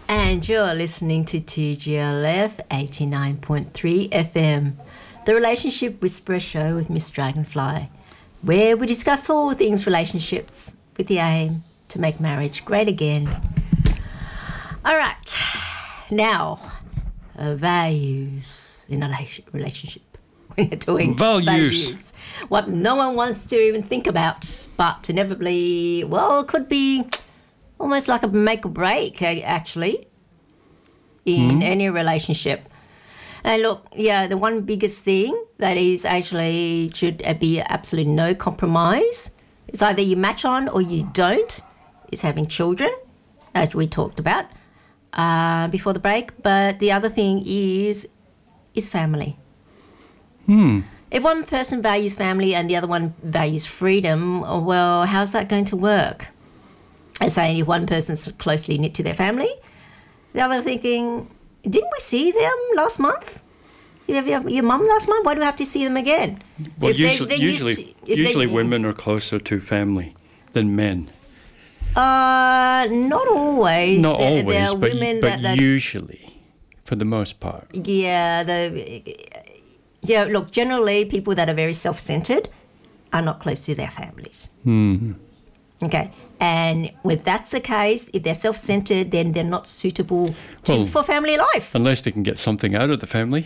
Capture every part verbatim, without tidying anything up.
And you're listening to two G L F eighty-nine point three F M, the Relationship Whisperer show with Miss Dragonfly, where we discuss all things relationships with the aim to make marriage great again. All right, now, uh, values in a relationship. When you're doing values. values, what no one wants to even think about, but inevitably, well, it could be almost like a make or break, actually, in mm-hmm. any relationship. And look, yeah, the one biggest thing that is actually should be absolutely no compromise. It's either you match on or you don't. Is having children, as we talked about uh, before the break. But the other thing is is family. Hmm. If one person values family and the other one values freedom, well, how's that going to work? I say if one person's closely knit to their family, the other thinking, didn't we see them last month? You have your, your mum last month? Why do we have to see them again? Well, if usually, they, usually, to, usually they, women are closer to family than men. Uh, not always. Not there, always, there are but, women but that, that, usually, for the most part. Yeah, the yeah. Look, generally, people that are very self-centered are not close to their families. Mm-hmm. Okay, and if that's the case, if they're self-centered, then they're not suitable to, well, for family life. Unless they can get something out of the family.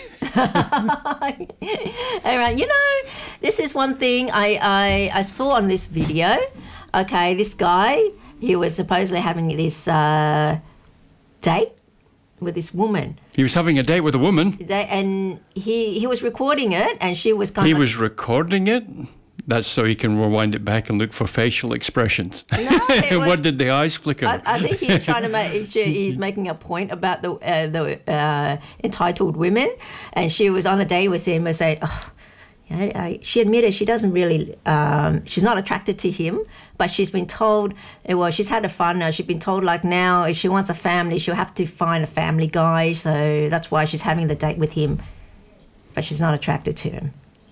All right, you know, this is one thing I, I, I saw on this video. Okay, this guy, he was supposedly having this uh, date with this woman. He was having a date with a woman? And he, he was recording it, and she was kind he of... He was recording it? That's so he can rewind it back and look for facial expressions. No, it was, what did the eyes flicker? I, I think he's trying to make. He's making a point about the uh, the uh, entitled women, and she was on a date with him and said, oh, you know, I, she admitted she doesn't really. Um, she's not attracted to him, but she's been told. Well, she's had a fun now. She's been told like now if she wants a family, she'll have to find a family guy. So that's why she's having the date with him, but she's not attracted to him.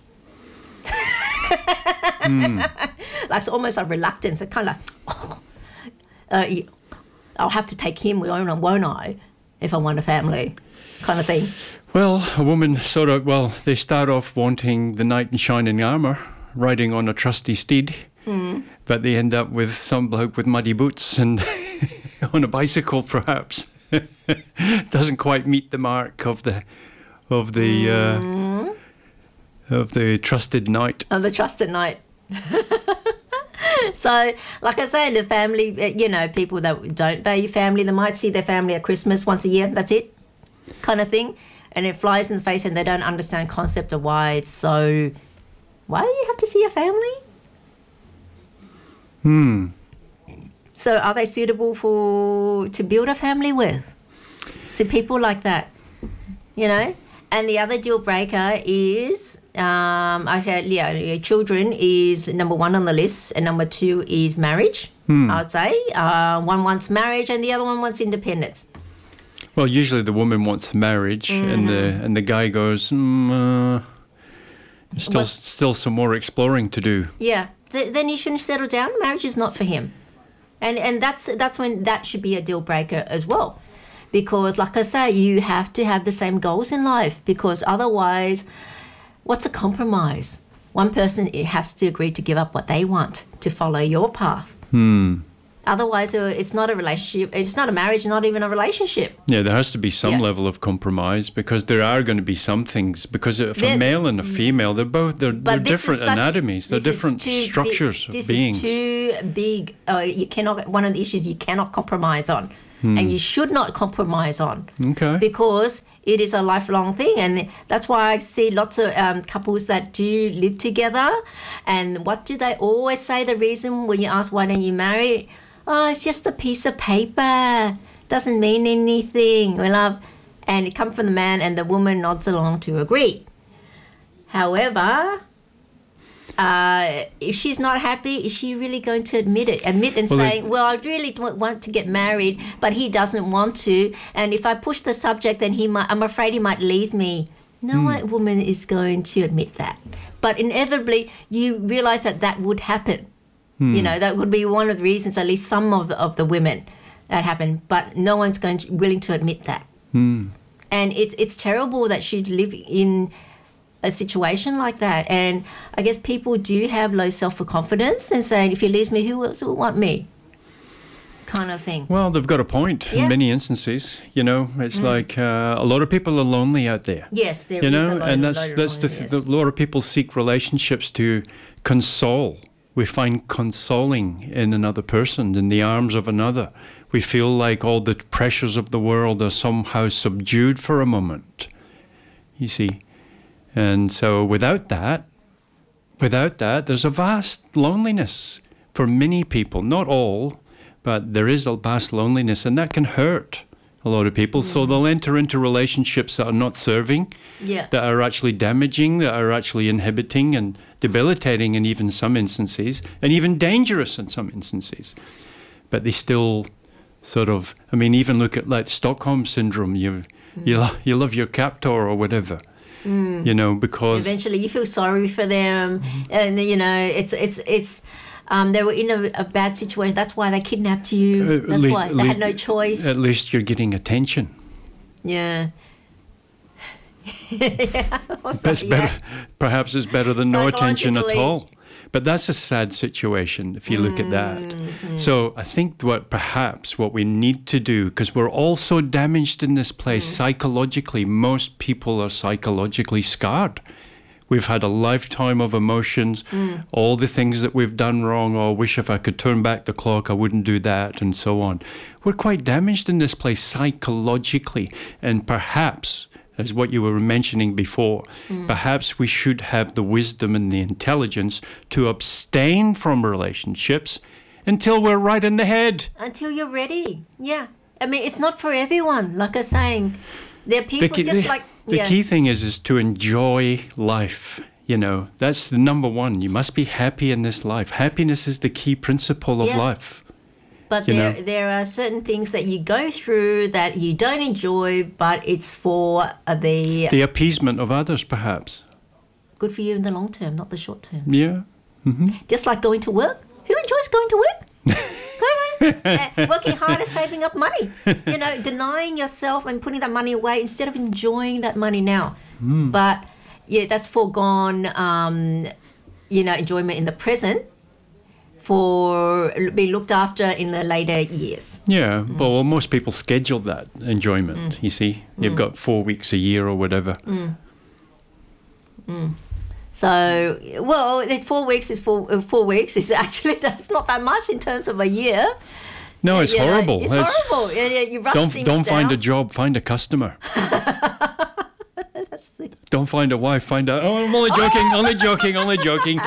mm. Like it's almost a reluctance, a kind of like, oh, uh, I'll have to take him, won't I, if I want a family, kind of thing. Well, a woman sort of, well, they start off wanting the knight in shining armour, riding on a trusty steed, mm. but they end up with some bloke with muddy boots and on a bicycle, perhaps. Doesn't quite meet the mark of the of the. Mm. Uh, Of the trusted knight. Of the trusted knight. So, like I say, the family, you know, people that don't value family, they might see their family at Christmas once a year, that's it, kind of thing. And it flies in the face and they don't understand concept of why it's so, why do you have to see your family? Hmm. So are they suitable for, to build a family with? See people like that, you know? And the other deal breaker is, um, I said, yeah, children is number one on the list, and number two is marriage, hmm. I would say. Uh, one wants marriage and the other one wants independence. Well, usually the woman wants marriage, mm-hmm. and the and the guy goes, mm, uh, still what? still some more exploring to do. Yeah, Th- then he shouldn't settle down. Marriage is not for him, and and that's that's when that should be a deal breaker as well. Because, like I say, you have to have the same goals in life, because otherwise, what's a compromise? One person has to agree to give up what they want to follow your path. Hmm. Otherwise, it's not a relationship. It's not a marriage, not even a relationship. Yeah, there has to be some yeah. level of compromise, because there are going to be some things. Because if a male and a female, they're both they're, they're different such, anatomies. They're different structures big, of beings. This is too big. Uh, you cannot. One of the issues you cannot compromise on. Hmm. And you should not compromise on. Okay. Because it is a lifelong thing. And that's why I see lots of um, couples that do live together. And what do they always say? The reason when you ask, why don't you marry? Oh, it's just a piece of paper. Doesn't mean anything. We love, and it comes from the man, and the woman nods along to agree. However, Uh, if she's not happy, is she really going to admit it? Admit and well, saying, they, well, I really don't want to get married, but he doesn't want to. And if I push the subject, then he might, I'm afraid he might leave me. No hmm. woman is going to admit that. But inevitably, you realize that that would happen. Hmm. You know, that would be one of the reasons, at least some of the, of the women that happened, but no one's going to, willing to admit that. Mm. And it's it's terrible that she'd live in a situation like that. And I guess people do have low self-confidence and saying, if he leaves me, who else will want me? Kind of thing. Well, they've got a point Yeah. in many instances. You know, it's like uh, a lot of people are lonely out there. Yes, there You is know, a lot and of, that's lot of that's the, loneliness. th- the, a lot of people seek relationships to console. We find consoling in another person, in the arms of another. We feel like all the pressures of the world are somehow subdued for a moment. You see, and so without that, without that, there's a vast loneliness for many people. Not all, but there is a vast loneliness, and that can hurt a lot of people. Mm. So they'll enter into relationships that are not serving, yeah. that are actually damaging, that are actually inhibiting and debilitating in even some instances, and even dangerous in some instances. But they still sort of, I mean, even look at like Stockholm Syndrome. You, mm. you, lo- you love your captor or whatever. Mm. You know, because eventually you feel sorry for them, and you know it's it's it's um, they were in a, a bad situation. That's why they kidnapped you. Uh, That's le- why they le- had no choice. At least you're getting attention. Yeah. yeah. That's better. Yeah. Perhaps it's better than no attention at Psychologically. all. But that's a sad situation if you look at that. Mm-hmm. So I think what perhaps what we need to do, because we're all so damaged in this place Mm. psychologically, most people are psychologically scarred. We've had a lifetime of emotions, Mm. all the things that we've done wrong. Oh, I wish if I could turn back the clock, I wouldn't do that, and so on. We're quite damaged in this place psychologically, and perhaps, as what you were mentioning before, mm. perhaps we should have the wisdom and the intelligence to abstain from relationships until we're right in the head. Until you're ready. Yeah. I mean, it's not for everyone. Like I'm saying, there are people The, key- just the- like the yeah. key thing is is to enjoy life. You know, that's the number one. You must be happy in this life. Happiness is the key principle of Yeah. life. But you there, know. there are certain things that you go through that you don't enjoy, but it's for uh, the The appeasement of others, perhaps. good for you in the long term, not the short term. Yeah. Just like going to work. Who enjoys going to work? Go on. Uh, working harder, saving up money. You know, denying yourself and putting that money away instead of enjoying that money now. Mm. But yeah, that's foregone, um, you know, enjoyment in the present for being looked after in the later years. Yeah, mm. well, most people schedule that enjoyment, Mm. you see. You've mm. got four weeks a year or whatever. Mm. Mm. So, well, it- four weeks is four, uh, four weeks is actually, that's not that much in terms of a year. No, it's You know, horrible. it's horrible. You, you- you rush Don't, things don't find a down. job, find a customer. That's the- Don't find a wife, find a... Oh, I'm only joking, only joking, only joking.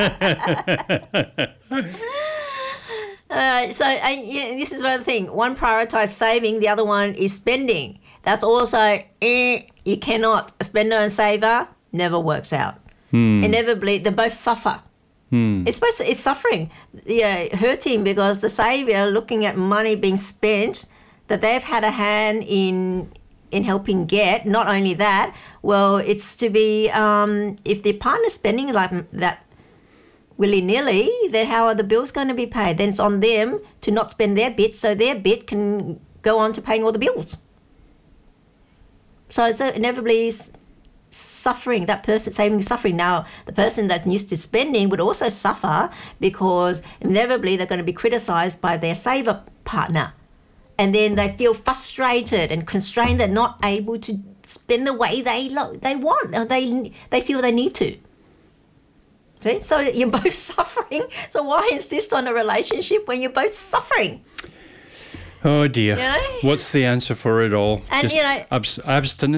Uh, so and, yeah, this is one thing. One prioritise saving, the other one is spending. That's also, eh, you cannot. A spender and saver never works out. Hmm. Inevitably, they both suffer. Hmm. It's supposed to, it's suffering, yeah, hurting because the savior looking at money being spent that they've had a hand in in helping get. Not only that, well, it's to be um, if their partner's spending like that willy-nilly, then how are the bills going to be paid? Then it's on them to not spend their bit so their bit can go on to paying all the bills. So it's inevitably s- suffering, that person saving is suffering. Now, the person that's used to spending would also suffer because inevitably they're going to be criticised by their saver partner. And then they feel frustrated and constrained. They're not able to spend the way they lo- they want or they they feel they need to. See? So you're both suffering. So why insist on a relationship when you're both suffering? Oh dear. You know? What's the answer for it all? And, Just you know- abs- abstinence?